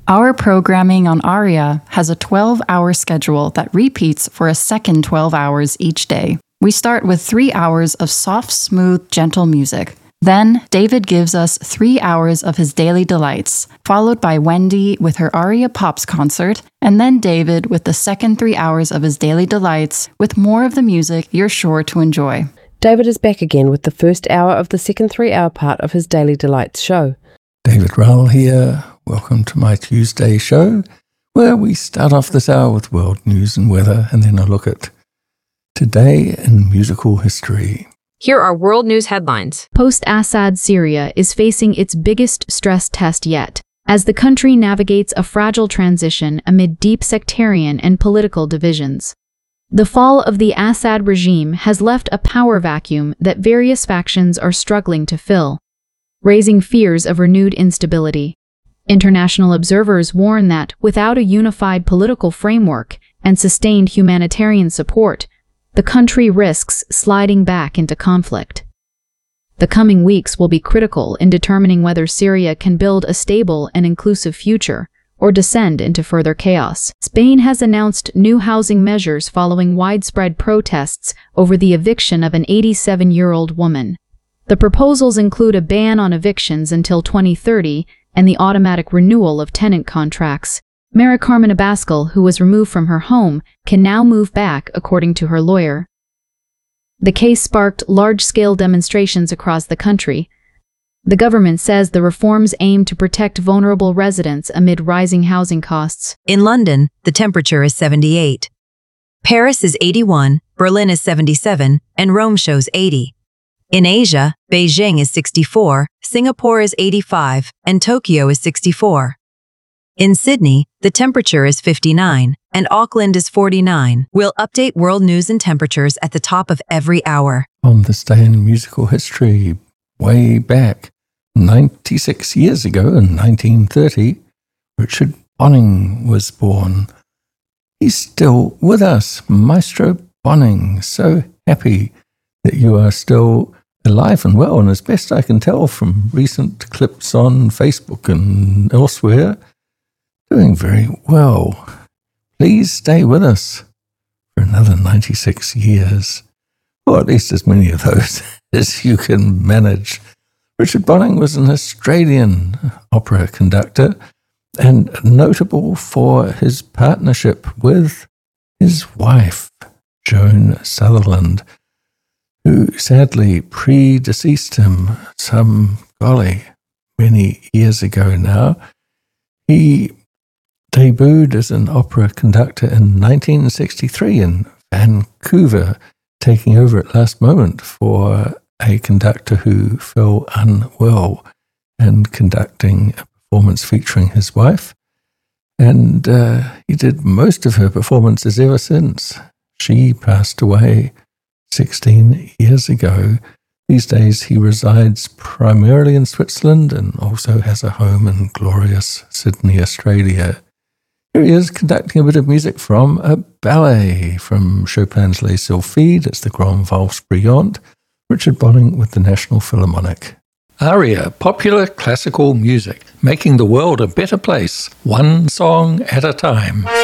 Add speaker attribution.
Speaker 1: Our programming on ARIA has a 12-hour schedule that repeats for a second 12 hours each day. We start with 3 hours of soft, smooth, gentle music. Then, David gives us 3 hours of his daily delights, followed by Wendy with her ARIA Pops concert, and then David with the second 3 hours of his daily delights, with more of the music you're sure to enjoy.
Speaker 2: David is back again with the first hour of the second 3-hour part of his Daily Delights show.
Speaker 3: David Rull here. Welcome to my Tuesday show, where we start off this hour with world news and weather, and then a look at today in musical history.
Speaker 4: Here are world news headlines.
Speaker 5: Post-Assad Syria is facing its biggest stress test yet, as the country navigates a fragile transition amid deep sectarian and political divisions. The fall of the Assad regime has left a power vacuum that various factions are struggling to fill, raising fears of renewed instability. International observers warn that, without a unified political framework and sustained humanitarian support, the country risks sliding back into conflict. The coming weeks will be critical in determining whether Syria can build a stable and inclusive future or descend into further chaos. Spain has announced new housing measures following widespread protests over the eviction of an 87-year-old woman. The proposals include a ban on evictions until 2030 and the automatic renewal of tenant contracts. Mary Carmen Abascal, who was removed from her home, can now move back, according to her lawyer. The case sparked large-scale demonstrations across the country. The government says the reforms aim to protect vulnerable residents amid rising housing costs.
Speaker 6: In London, the temperature is 78. Paris is 81, Berlin is 77, and Rome shows 80. In Asia, Beijing is 64, Singapore is 85, and Tokyo is 64. In Sydney, the temperature is 59, and Auckland is 49. We'll update world news and temperatures at the top of every hour.
Speaker 3: On this day in musical history, way back, 96 years ago in 1930, Richard Bonning was born. He's still with us, Maestro Bonning. So happy that you are still alive and well, and as best I can tell from recent clips on Facebook and elsewhere, doing very well. Please stay with us for another 96 years, or at least as many of those as you can manage. Richard Bonning was an Australian opera conductor and notable for his partnership with his wife, Joan Sutherland, who sadly predeceased him many years ago now. He debuted as an opera conductor in 1963 in Vancouver, taking over at last moment for a conductor who fell unwell and conducting a performance featuring his wife. And he did most of her performances ever since. She passed away 16 years ago. These days he resides primarily in Switzerland and also has a home in glorious Sydney, Australia. Here he is conducting a bit of music from a ballet from Chopin's Les Sylphides. It's the Grand Valse Brillante. Richard Bonning with the National Philharmonic. ARIA, popular classical music, making the world a better place, one song at a time.